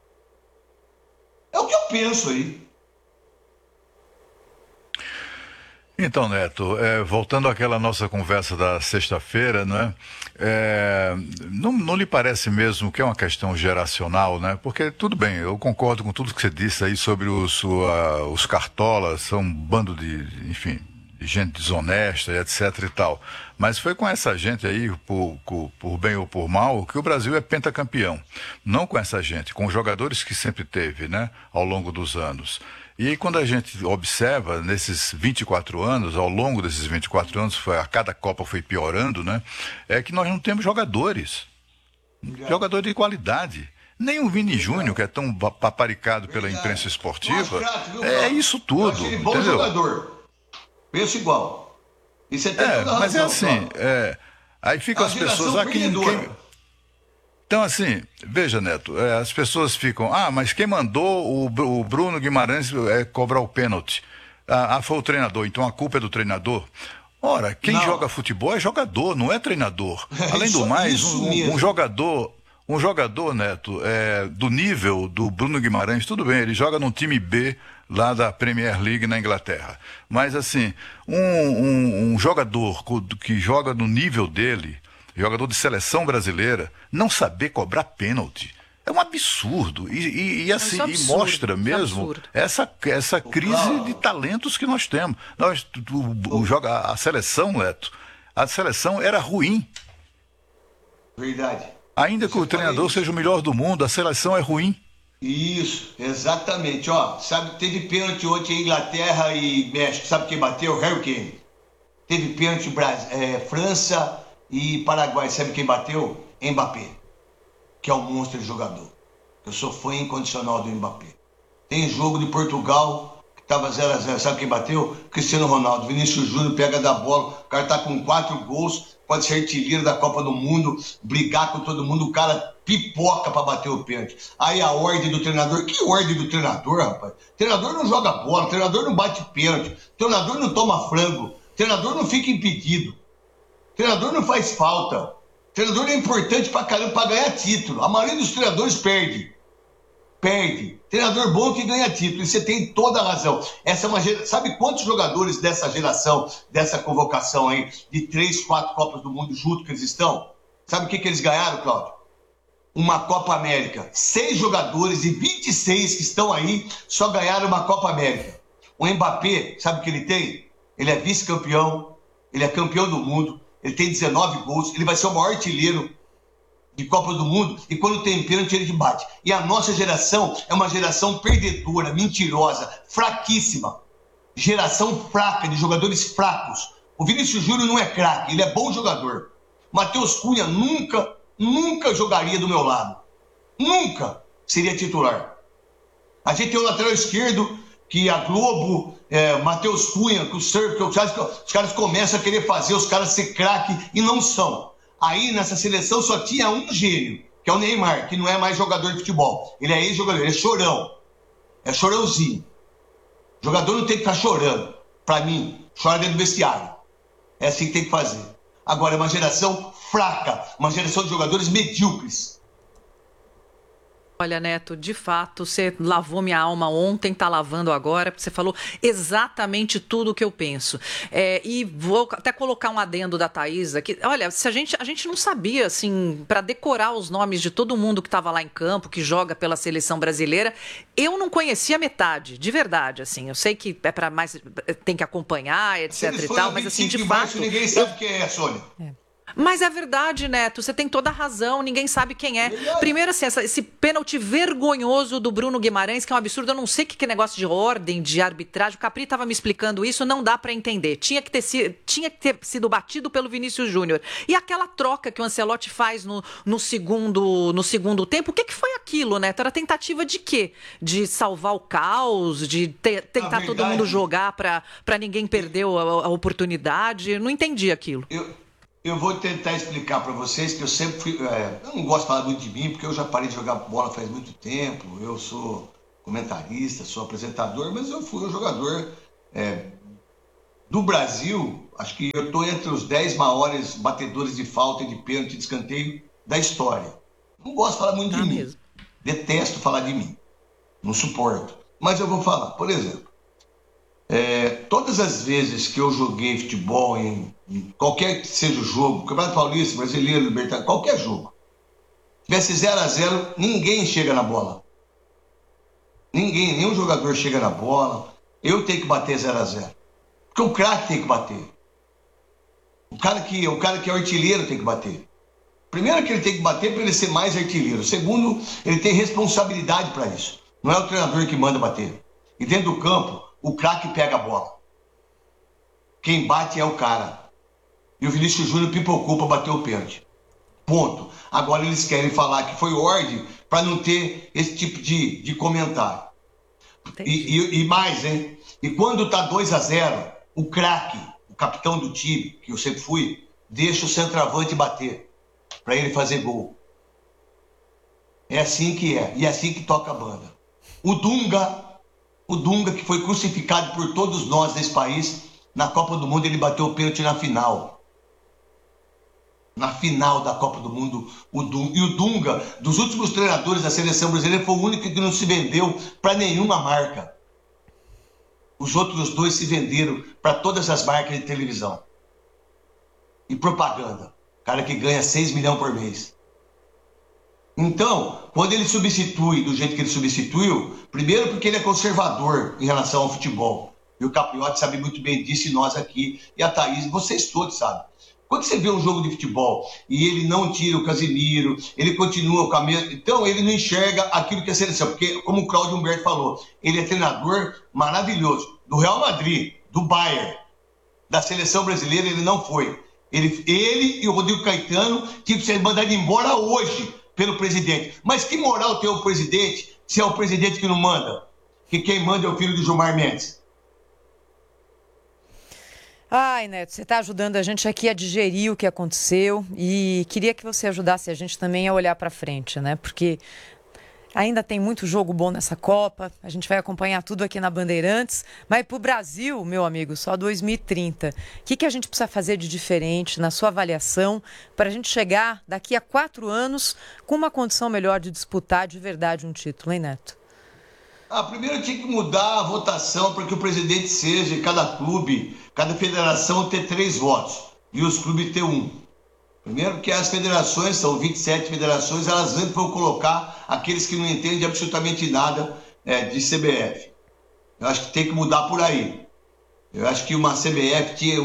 É o que eu penso aí. Então, Neto, voltando àquela nossa conversa da sexta-feira, né? Não lhe parece mesmo que é uma questão geracional, né? Porque, tudo bem, eu concordo com tudo que você disse aí sobre os cartolas, são um bando de gente desonesta, etc e tal. Mas foi com essa gente aí, por bem ou por mal, que o Brasil é pentacampeão. Não com essa gente, com os jogadores que sempre teve, né? Ao longo dos anos. E aí, quando a gente observa, nesses 24 anos, ao longo desses 24 anos, a cada Copa foi piorando, né? É que nós não temos jogadores. Jogador de qualidade. Nem o Vini Júnior, que é tão paparicado pela imprensa esportiva, é isso tudo. Ele é bom jogador. Penso igual. E você tem toda a razão, mas é assim, aí ficam as pessoas aqui... Então, assim, veja, Neto, as pessoas ficam, mas quem mandou o Bruno Guimarães cobrar o pênalti? Foi o treinador, então a culpa é do treinador? Ora, quem joga futebol é jogador, não é treinador. Além do mais, um jogador, Neto, do nível do Bruno Guimarães, tudo bem, ele joga num time B lá da Premier League na Inglaterra. Mas, assim, um jogador que joga no nível dele, jogador de seleção brasileira, não saber cobrar pênalti. É um absurdo. E assim, absurdo, e mostra mesmo essa crise de talentos que nós temos. A seleção, Neto, a seleção era ruim. Verdade. Ainda que o treinador seja o melhor do mundo, a seleção é ruim. Isso, exatamente. Teve pênalti ontem em Inglaterra e México. Sabe quem bateu? Harry Kane. Teve pênalti França e Paraguai, sabe quem bateu? Mbappé, que é um monstro de jogador. Eu sou fã incondicional do Mbappé. Tem jogo de Portugal, que estava 0-0, sabe quem bateu? Cristiano Ronaldo. Vinícius Júnior pega da bola, o cara tá com 4 gols, pode ser artilheiro da Copa do Mundo, brigar com todo mundo, o cara pipoca para bater o pênalti. Aí a ordem do treinador, que ordem do treinador, rapaz? O treinador não joga bola, o treinador não bate pênalti, o treinador não toma frango, o treinador não fica impedido. Treinador não faz falta. Treinador é importante pra caramba pra ganhar título. A maioria dos treinadores perde. Treinador bom que ganha título. E você tem toda a razão. Essa é uma geração. Sabe quantos jogadores dessa geração, dessa convocação aí, de 3, 4 Copas do Mundo junto que eles estão? Sabe o que eles ganharam, Cláudio? Uma Copa América. 6 jogadores e 26 que estão aí só ganharam uma Copa América. O Mbappé, sabe o que ele tem? Ele é vice-campeão, ele é campeão do mundo. Ele tem 19 gols, ele vai ser o maior artilheiro de Copa do Mundo e quando tem pênalti ele bate. E a nossa geração é uma geração perdedora, mentirosa, fraquíssima. Geração fraca, de jogadores fracos. O Vinícius Júnior não é craque, ele é bom jogador. Matheus Cunha nunca jogaria do meu lado. Nunca seria titular. A gente tem o lateral esquerdo, que a Globo, Matheus Cunha, que os caras começam a querer fazer os caras ser craque e não são. Aí nessa seleção só tinha um gênio, que é o Neymar, que não é mais jogador de futebol. Ele é ex-jogador, ele é chorão. É chorãozinho. O jogador não tem que ficar chorando. Pra mim, chora dentro do vestiário. É assim que tem que fazer. Agora é uma geração fraca, uma geração de jogadores medíocres. Olha, Neto, de fato, você lavou minha alma ontem, tá lavando agora, porque você falou exatamente tudo o que eu penso. E vou até colocar um adendo da Thaís aqui. Olha, se a gente não sabia, assim, para decorar os nomes de todo mundo que estava lá em campo, que joga pela seleção brasileira, eu não conhecia metade, de verdade, assim. Eu sei que é para mais, tem que acompanhar, etc e tal, mas assim, de fato... Ninguém sabe quem é, Sônia. Mas é verdade, Neto, você tem toda a razão, ninguém sabe quem é. Primeiro, assim, esse pênalti vergonhoso do Bruno Guimarães, que é um absurdo, eu não sei o que é negócio de ordem, de arbitragem, o Capri estava me explicando isso, não dá para entender. Tinha que ter sido batido pelo Vinícius Júnior. E aquela troca que o Ancelotti faz no segundo tempo, o que foi aquilo, Neto? Era tentativa de quê? De salvar o caos, de tentar todo mundo jogar para ninguém perder a oportunidade? Eu não entendi aquilo. Eu vou tentar explicar para vocês que eu sempre fui... eu não gosto de falar muito de mim, porque eu já parei de jogar bola faz muito tempo. Eu sou comentarista, sou apresentador, mas eu fui um jogador do Brasil. Acho que eu estou entre os 10 maiores batedores de falta, de pênalti, de escanteio da história. Não gosto de falar muito de mim. Mesmo. Detesto falar de mim. Não suporto. Mas eu vou falar. Por exemplo, todas as vezes que eu joguei futebol em qualquer que seja o jogo, Campeonato Paulista, Brasileiro, Libertadores, qualquer jogo, tivesse 0-0, ninguém chega na bola. Nenhum jogador chega na bola. Eu tenho que bater 0-0. Porque o craque tem que bater. O cara que é artilheiro tem que bater. Primeiro que ele tem que bater para ele ser mais artilheiro. Segundo, ele tem responsabilidade para isso. Não é o treinador que manda bater. E dentro do campo, o craque pega a bola. Quem bate é o cara. E o Vinícius Júnior pipocou para bater o pênalti. Ponto. Agora eles querem falar que foi ordem para não ter esse tipo de comentário. E mais, hein? E quando tá 2-0, o craque, o capitão do time, que eu sempre fui, deixa o centroavante bater para ele fazer gol. É assim que é. E é assim que toca a banda. O Dunga, que foi crucificado por todos nós desse país, na Copa do Mundo ele bateu o pênalti na final. Na final da Copa do Mundo, o Dunga. E o Dunga, dos últimos treinadores da seleção brasileira, foi o único que não se vendeu para nenhuma marca. Os outros dois se venderam para todas as marcas de televisão. E propaganda. Cara que ganha 6 milhões por mês. Então, quando ele substitui do jeito que ele substituiu, primeiro porque ele é conservador em relação ao futebol. E o Capriotti sabe muito bem disso, e nós aqui, e a Thaís, vocês todos sabem. Quando você vê um jogo de futebol e ele não tira o Casemiro, ele continua com a mesma... Então, ele não enxerga aquilo que é a seleção. Porque, como o Cláudio Humberto falou, ele é treinador maravilhoso. Do Real Madrid, do Bayern, da seleção brasileira, ele não foi. Ele e o Rodrigo Caetano tinham que ser mandados embora hoje pelo presidente. Mas que moral tem o presidente se é o presidente que não manda? Que quem manda é o filho do Gilmar Mendes. Ai, Neto, você está ajudando a gente aqui a digerir o que aconteceu e queria que você ajudasse a gente também a olhar para frente, né? Porque ainda tem muito jogo bom nessa Copa, a gente vai acompanhar tudo aqui na Bandeirantes, mas para o Brasil, meu amigo, só 2030. O que a gente precisa fazer de diferente na sua avaliação para a gente chegar daqui a 4 anos com uma condição melhor de disputar de verdade um título, hein, Neto? Primeiro tinha que mudar a votação para que o presidente seja, cada clube, cada federação ter 3 votos e os clubes ter 1. Primeiro que as federações, são 27 federações, elas sempre vão colocar aqueles que não entendem absolutamente nada de CBF. Eu acho que tem que mudar por aí. Eu acho que uma CBF tinha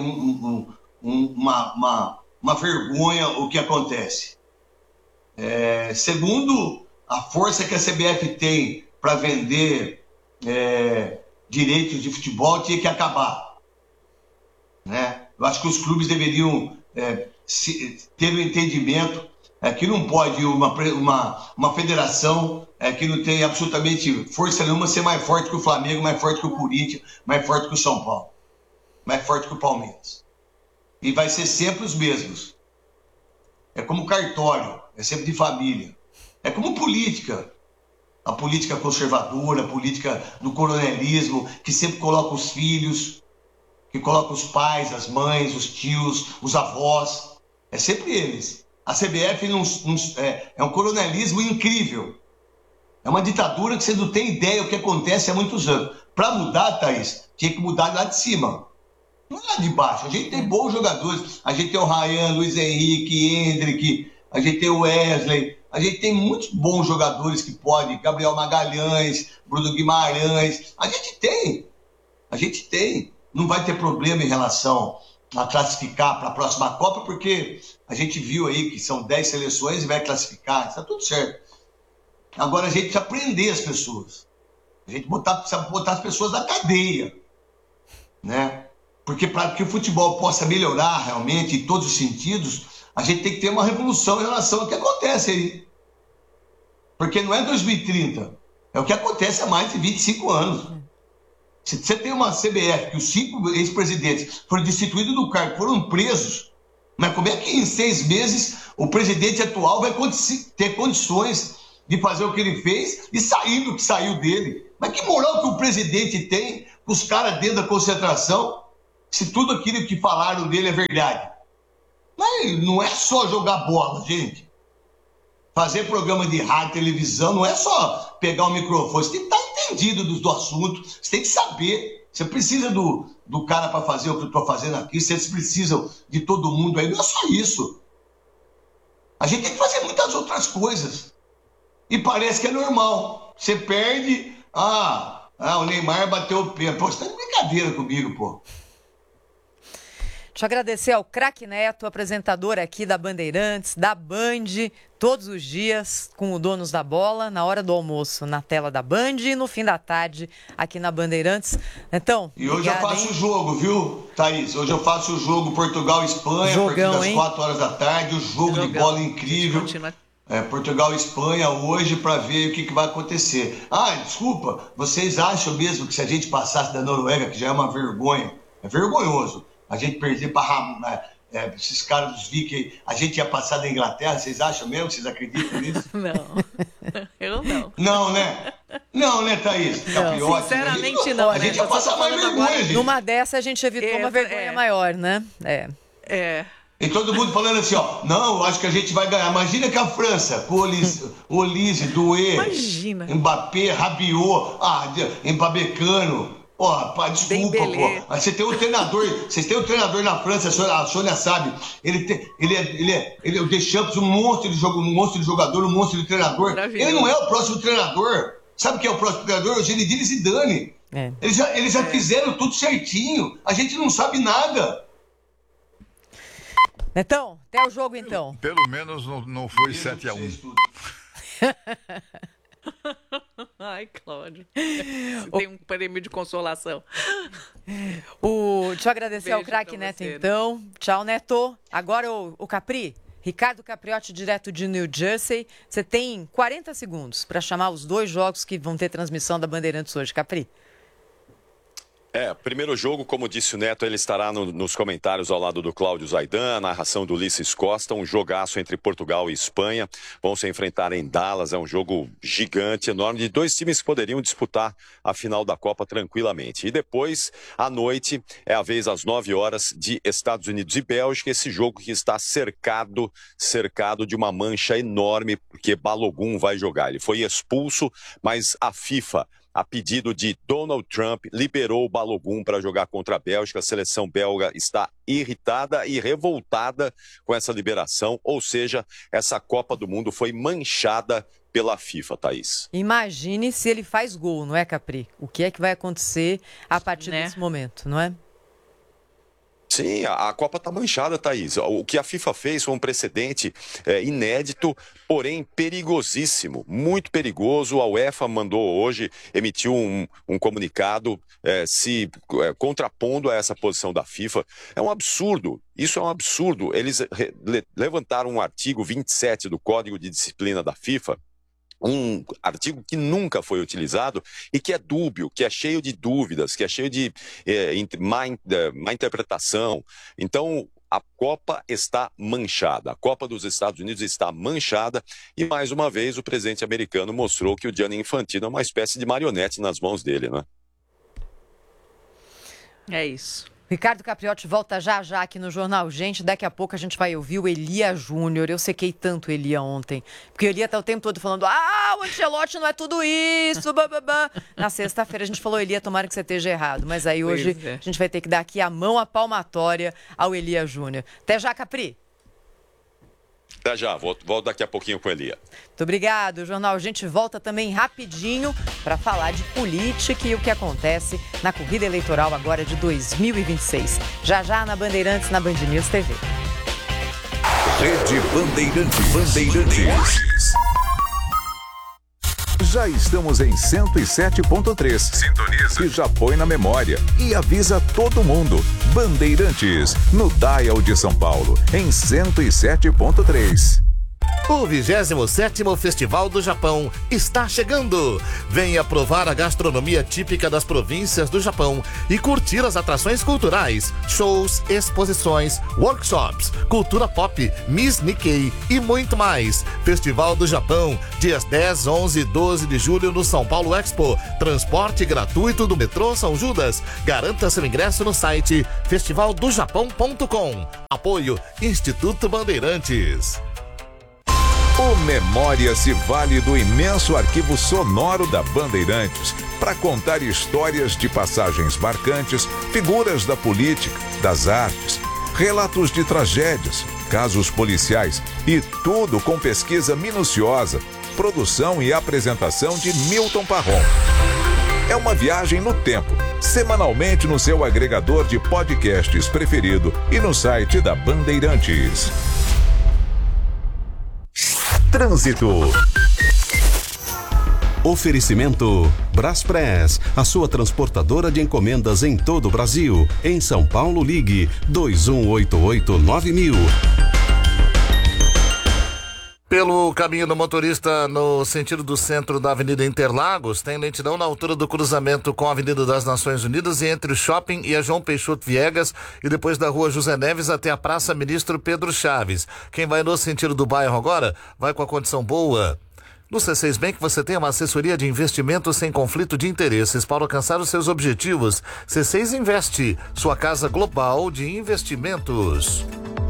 uma vergonha o que acontece. Segundo, a força que a CBF tem para vender direitos de futebol tinha que acabar. Né? Eu acho que os clubes deveriam ter um entendimento que não pode uma federação que não tem absolutamente força nenhuma ser mais forte que o Flamengo, mais forte que o Corinthians, mais forte que o São Paulo, mais forte que o Palmeiras. E vai ser sempre os mesmos. É como cartório, é sempre de família. É como política. A política conservadora, a política do coronelismo, que sempre coloca os filhos, que coloca os pais, as mães, os tios, os avós. É sempre eles. A CBF é um coronelismo incrível. É uma ditadura que você não tem ideia do que acontece há muitos anos. Para mudar, Thaís, tinha que mudar lá de cima. Não é lá de baixo. A gente tem bons jogadores. A gente tem o Ryan, Luiz Henrique, Hendrick, a gente tem o Wesley. A gente tem muitos bons jogadores que podem. Gabriel Magalhães, Bruno Guimarães. A gente tem. Não vai ter problema em relação a classificar para a próxima Copa, porque a gente viu aí que são 10 seleções e vai classificar, está tudo certo. Agora a gente precisa prender as pessoas. A gente precisa botar as pessoas na cadeia, né? Porque para que o futebol possa melhorar realmente em todos os sentidos, a gente tem que ter uma revolução em relação ao que acontece aí. Porque não é 2030, é o que acontece há mais de 25 anos. Se você tem uma CBF que os 5 ex-presidentes foram destituídos do cargo, foram presos, mas como é que em 6 meses o presidente atual vai ter condições de fazer o que ele fez e sair do que saiu dele? Mas que moral que o presidente tem com os caras dentro da concentração, se tudo aquilo que falaram dele é verdade? Mas não é só jogar bola, gente. Fazer programa de rádio, televisão, não é só pegar o microfone. Você tem que estar entendido do assunto, você tem que saber. Você precisa do cara para fazer o que eu estou fazendo aqui, vocês precisam de todo mundo aí. Não é só isso. A gente tem que fazer muitas outras coisas. E parece que é normal. Você perde, o Neymar bateu o pé. Pô, você tá de brincadeira comigo, pô. Deixa eu agradecer ao Craque Neto, apresentador aqui da Bandeirantes, da Band, todos os dias com o Donos da Bola, na hora do almoço na tela da Band e no fim da tarde aqui na Bandeirantes. Então, e hoje eu faço o jogo, viu, Thaís? Hoje eu faço o jogo Portugal-Espanha, a partir das 4 horas da tarde, o jogo de bola incrível. Portugal-Espanha hoje para ver o que vai acontecer. Desculpa, vocês acham mesmo que se a gente passasse da Noruega, que já é uma vergonha, é vergonhoso, a gente perder para esses caras dos Vikings, a gente ia passar da Inglaterra, vocês acham mesmo? Vocês acreditam nisso? Não, eu não. Não, né? Não, né, Thaís? Capriote, sinceramente não. A gente ia passar mais vergonha, gente. Numa dessa a gente evitou uma vergonha maior, né? E todo mundo falando assim, não, eu acho que a gente vai ganhar. Imagina que a França, com Olise, Doué, Mbappé, Rabiot, Mpamecano. Desculpa, pô. Você tem um treinador, vocês têm um treinador na França, a Sônia sabe. Ele é o Deschamps, um monstro de jogador, um monstro de treinador. Ele não é o próximo treinador. Sabe quem é o próximo treinador? O Zinedine Zidane. Eles já fizeram tudo certinho. A gente não sabe nada. Netão, até o jogo então. Pelo menos não foi 7-1. Ai, Cláudio. Você tem um prêmio de consolação. Deixa eu agradecer ao Craque Neto, então. Tchau, Neto. Agora o Capri, Ricardo Capriotti, direto de New Jersey. Você tem 40 segundos para chamar os 2 jogos que vão ter transmissão da Bandeirantes hoje. Capri. Primeiro jogo, como disse o Neto, ele estará nos comentários ao lado do Cláudio Zaidan, a narração do Ulisses Costa, um jogaço entre Portugal e Espanha. Vão se enfrentar em Dallas, é um jogo gigante, enorme, de 2 times que poderiam disputar a final da Copa tranquilamente. E depois, à noite, é a vez às 9 horas de Estados Unidos e Bélgica, esse jogo que está cercado de uma mancha enorme, porque Balogun vai jogar. Ele foi expulso, mas a FIFA, a pedido de Donald Trump, liberou o Balogun para jogar contra a Bélgica. A seleção belga está irritada e revoltada com essa liberação, ou seja, essa Copa do Mundo foi manchada pela FIFA, Thaís. Imagine se ele faz gol, não é, Capri? O que é que vai acontecer a partir desse momento, não é? Sim, a Copa está manchada, Thaís. O que a FIFA fez foi um precedente inédito, porém perigosíssimo, muito perigoso. A UEFA emitiu um comunicado se contrapondo a essa posição da FIFA. É um absurdo, isso é um absurdo. Eles levantaram um artigo 27 do Código de Disciplina da FIFA, um artigo que nunca foi utilizado e que é dúbio, que é cheio de dúvidas, que é cheio de má interpretação. Então, a Copa está manchada, a Copa dos Estados Unidos está manchada e, mais uma vez, o presidente americano mostrou que o Gianni Infantino é uma espécie de marionete nas mãos dele, né? É isso. Ricardo Capriotti volta já aqui no Jornal Gente. Daqui a pouco a gente vai ouvir o Elia Júnior. Eu sequei tanto o Elia ontem. Porque o Elia tá o tempo todo falando: o Ancelotti não é tudo isso. Na sexta-feira a gente falou: Elia, tomara que você esteja errado. Mas aí hoje a gente vai ter que dar aqui a mão à palmatória ao Elia Júnior. Até já, Capri. Até já, volto daqui a pouquinho com a Elia. Muito obrigado. O Jornal Gente volta também rapidinho para falar de política e o que acontece na corrida eleitoral agora de 2026. Já na Bandeirantes, na Band News TV. Rede Bandeirantes. Já estamos em 107.3. Sintoniza. E já põe na memória. E avisa todo mundo. Bandeirantes, no Dial de São Paulo, em 107.3. O 27º Festival do Japão está chegando. Venha provar a gastronomia típica das províncias do Japão e curtir as atrações culturais, shows, exposições, workshops, cultura pop, Miss Nikkei e muito mais. Festival do Japão, dias 10, 11 e 12 de julho no São Paulo Expo. Transporte gratuito do metrô São Judas. Garanta seu ingresso no site festivaldojapão.com. Apoio Instituto Bandeirantes. O Memória se vale do imenso arquivo sonoro da Bandeirantes para contar histórias de passagens marcantes, figuras da política, das artes, relatos de tragédias, casos policiais e tudo com pesquisa minuciosa, produção e apresentação de Milton Parron. É uma viagem no tempo, semanalmente no seu agregador de podcasts preferido e no site da Bandeirantes. Trânsito. Oferecimento Braspress, a sua transportadora de encomendas em todo o Brasil. Em São Paulo, ligue 2188-9000. Pelo caminho do motorista no sentido do centro da Avenida Interlagos, tem lentidão na altura do cruzamento com a Avenida das Nações Unidas e entre o Shopping e a João Peixoto Viegas e depois da Rua José Neves até a Praça Ministro Pedro Chaves. Quem vai no sentido do bairro agora, vai com a condição boa. No C6 Bank você tem uma assessoria de investimentos sem conflito de interesses para alcançar os seus objetivos. C6 Investe, sua casa global de investimentos.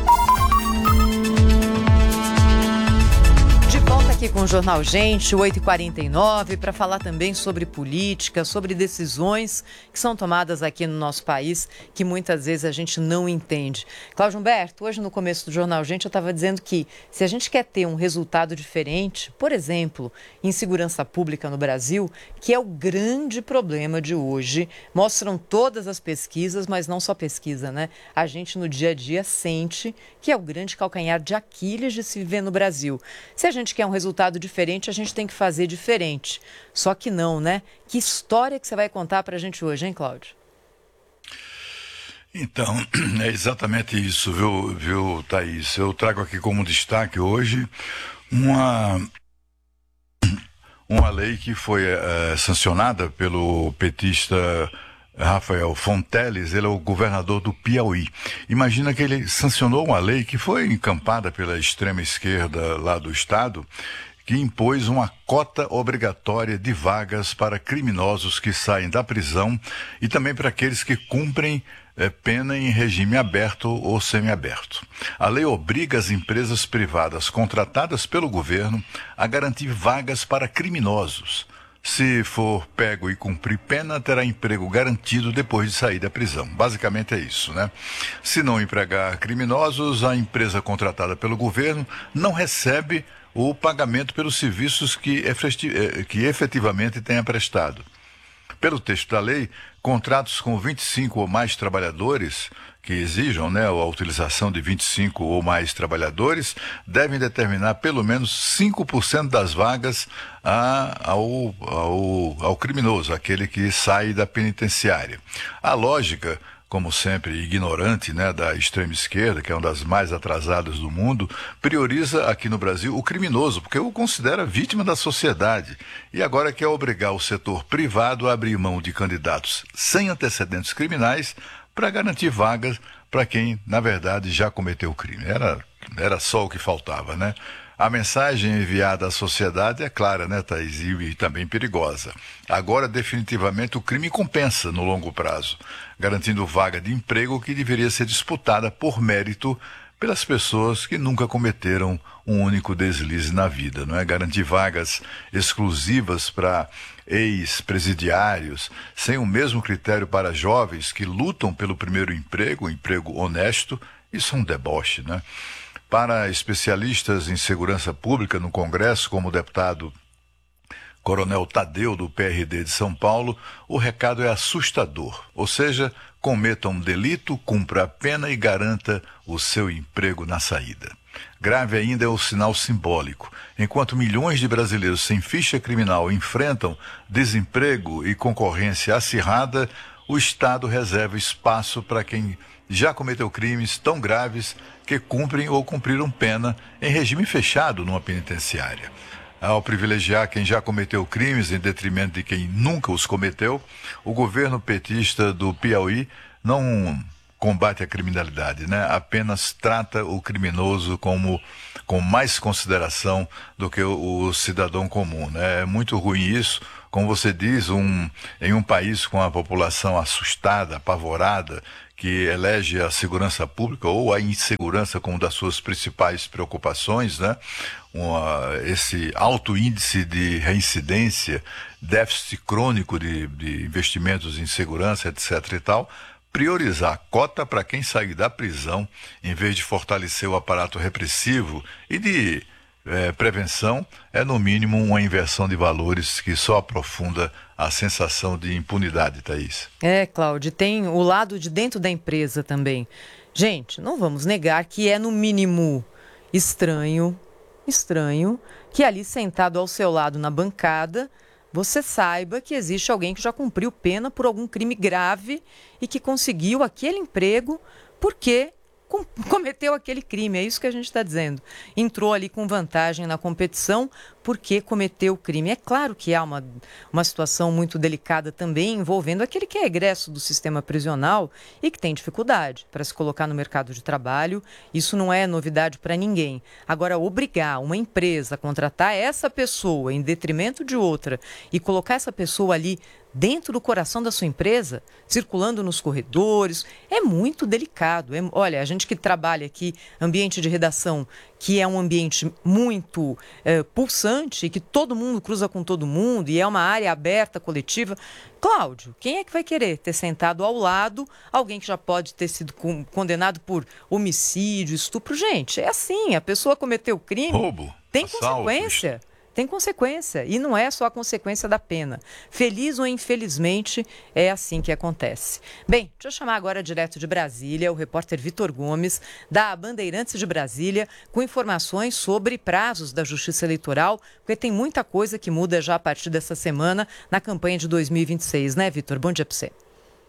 Aqui com o Jornal Gente, 8h49, para falar também sobre política, sobre decisões que são tomadas aqui no nosso país, que muitas vezes a gente não entende. Cláudio Humberto, hoje no começo do Jornal Gente eu estava dizendo que se a gente quer ter um resultado diferente, por exemplo, em segurança pública no Brasil, que é o grande problema de hoje, mostram todas as pesquisas, mas não só pesquisa, né? A gente no dia a dia sente que é o grande calcanhar de Aquiles de se viver no Brasil. Se a gente quer um resultado diferente, a gente tem que fazer diferente. Só que não, né? Que história que você vai contar pra gente hoje, hein, Cláudio? Então, é exatamente isso, viu, Thaís? Eu trago aqui como destaque hoje uma lei que foi sancionada pelo petista Rafael Fonteles. Ele é o governador do Piauí. Imagina que ele sancionou uma lei que foi encampada pela extrema esquerda lá do estado, que impôs uma cota obrigatória de vagas para criminosos que saem da prisão e também para aqueles que cumprem pena em regime aberto ou semiaberto. A lei obriga as empresas privadas contratadas pelo governo a garantir vagas para criminosos. Se for pego e cumprir pena, terá emprego garantido depois de sair da prisão. Basicamente é isso, né? Se não empregar criminosos, a empresa contratada pelo governo não recebe o pagamento pelos serviços que efetivamente tenha prestado. Pelo texto da lei, contratos com 25 ou mais trabalhadores que exijam, né, a utilização de 25 ou mais trabalhadores devem determinar pelo menos 5% das vagas ao criminoso, aquele que sai da penitenciária. A lógica, como sempre, ignorante, né, da extrema esquerda, que é uma das mais atrasadas do mundo, prioriza aqui no Brasil o criminoso, porque o considera vítima da sociedade. E agora quer obrigar o setor privado a abrir mão de candidatos sem antecedentes criminais para garantir vagas para quem, na verdade, já cometeu o crime. Era só o que faltava, né? A mensagem enviada à sociedade é clara, né, Thaís? E também perigosa. Agora, definitivamente, o crime compensa no longo prazo, garantindo vaga de emprego que deveria ser disputada por mérito pelas pessoas que nunca cometeram um único deslize na vida, não é? Garantir vagas exclusivas para ex-presidiários, sem o mesmo critério para jovens que lutam pelo primeiro emprego, um emprego honesto, isso é um deboche, né? Para especialistas em segurança pública no Congresso, como o deputado Coronel Tadeu, do PRD de São Paulo, o recado é assustador. Ou seja, cometa um delito, cumpra a pena e garanta o seu emprego na saída. Grave ainda é o sinal simbólico. Enquanto milhões de brasileiros sem ficha criminal enfrentam desemprego e concorrência acirrada, o Estado reserva espaço para quem já cometeu crimes tão graves que cumprem ou cumpriram pena em regime fechado numa penitenciária. Ao privilegiar quem já cometeu crimes em detrimento de quem nunca os cometeu, o governo petista do Piauí não combate a criminalidade, né? Apenas trata o criminoso com mais consideração do que o cidadão comum, né? É muito ruim isso. Como você diz, em um país com a população assustada, apavorada, que elege a segurança pública ou a insegurança como das suas principais preocupações, né? Esse alto índice de reincidência, déficit crônico de investimentos em segurança, etc. e tal, priorizar cota para quem sair da prisão, em vez de fortalecer o aparato repressivo e de prevenção, é no mínimo uma inversão de valores que só aprofunda a sensação de impunidade, Thaís. Cláudio, tem o lado de dentro da empresa também. Gente, não vamos negar que é no mínimo estranho que ali sentado ao seu lado na bancada, você saiba que existe alguém que já cumpriu pena por algum crime grave e que conseguiu aquele emprego porque cometeu aquele crime, é isso que a gente está dizendo. Entrou ali com vantagem na competição porque cometeu o crime. É claro que há uma situação muito delicada também envolvendo aquele que é egresso do sistema prisional e que tem dificuldade para se colocar no mercado de trabalho. Isso não é novidade para ninguém. Agora, obrigar uma empresa a contratar essa pessoa em detrimento de outra e colocar essa pessoa ali dentro do coração da sua empresa, circulando nos corredores, é muito delicado. Olha, a gente que trabalha aqui, ambiente de redação, que é um ambiente muito pulsante, que todo mundo cruza com todo mundo e é uma área aberta, coletiva. Cláudio, quem é que vai querer ter sentado ao lado alguém que já pode ter sido condenado por homicídio, estupro? Gente, é assim, a pessoa cometeu crime, roubo, tem assalto, consequência. Tem consequência, e não é só a consequência da pena. Feliz ou infelizmente, é assim que acontece. Bem, deixa eu chamar agora direto de Brasília o repórter Vitor Gomes, da Bandeirantes de Brasília, com informações sobre prazos da Justiça Eleitoral, porque tem muita coisa que muda já a partir dessa semana na campanha de 2026, né, Vitor? Bom dia para você.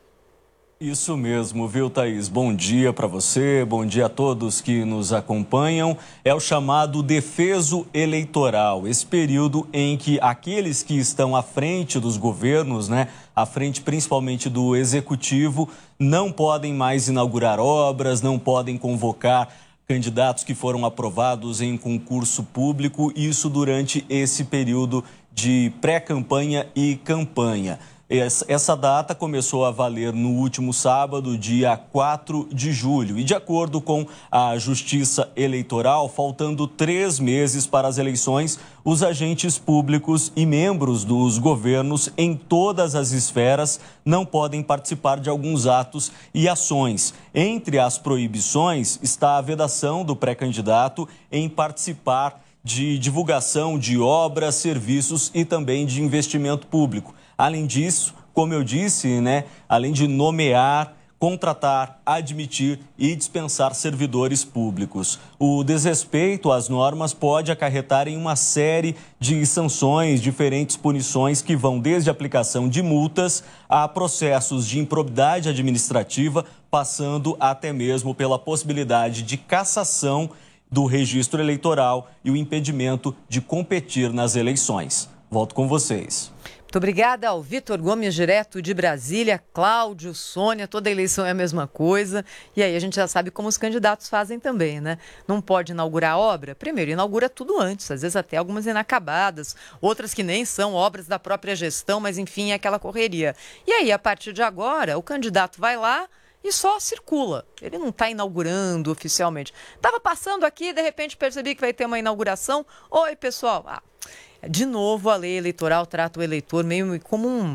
Isso mesmo, viu, Thaís? Bom dia para você, bom dia a todos que nos acompanham. É o chamado defeso eleitoral, esse período em que aqueles que estão à frente dos governos, né, à frente principalmente do executivo, não podem mais inaugurar obras, não podem convocar candidatos que foram aprovados em concurso público, isso durante esse período de pré-campanha e campanha. Essa data começou a valer no último sábado, dia 4 de julho. E de acordo com a Justiça Eleitoral, faltando 3 meses para as eleições, os agentes públicos e membros dos governos em todas as esferas não podem participar de alguns atos e ações. Entre as proibições está a vedação do pré-candidato em participar de divulgação de obras, serviços e também de investimento público. Além disso, como eu disse, né, além de nomear, contratar, admitir e dispensar servidores públicos. O desrespeito às normas pode acarretar em uma série de sanções, diferentes punições que vão desde a aplicação de multas a processos de improbidade administrativa, passando até mesmo pela possibilidade de cassação do registro eleitoral e o impedimento de competir nas eleições. Volto com vocês. Muito obrigada ao Vitor Gomes, direto de Brasília. Cláudio, Sônia, toda eleição é a mesma coisa. E aí a gente já sabe como os candidatos fazem também, né? Não pode inaugurar a obra? Primeiro, inaugura tudo antes, às vezes até algumas inacabadas, outras que nem são obras da própria gestão, mas enfim, é aquela correria. E aí, a partir de agora, o candidato vai lá e só circula. Ele não está inaugurando oficialmente. Estava passando aqui, de repente percebi que vai ter uma inauguração. Oi, pessoal. De novo, a lei eleitoral trata o eleitor meio como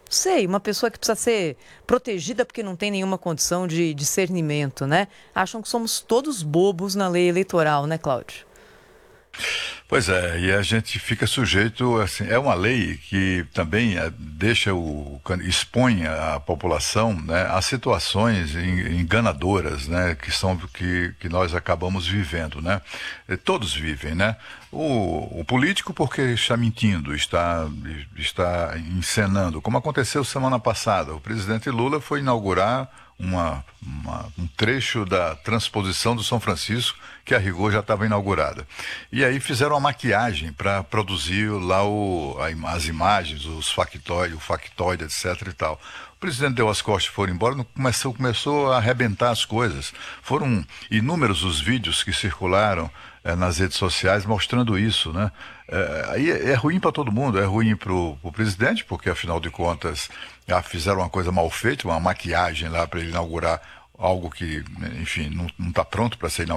sei, uma pessoa que precisa ser protegida porque não tem nenhuma condição de discernimento, né? Acham que somos todos bobos na lei eleitoral, né, Cláudio? Pois é, e a gente fica sujeito, assim, é uma lei que também expõe a população, né, a situações enganadoras, né, que nós acabamos vivendo, né? Todos vivem, né? O político porque está mentindo, está encenando, como aconteceu semana passada. O presidente Lula foi inaugurar um trecho da transposição do São Francisco, que a rigor já estava inaugurada. E aí fizeram uma maquiagem para produzir lá as imagens, o factoide, etc. e tal. O presidente deu as costas e foi embora, começou a arrebentar as coisas. Foram inúmeros os vídeos que circularam nas redes sociais mostrando isso, né? Aí é ruim para todo mundo, é ruim para o presidente, porque afinal de contas fizeram uma coisa mal feita, uma maquiagem lá para ele inaugurar algo que, enfim, não está pronto para ser inaugurado.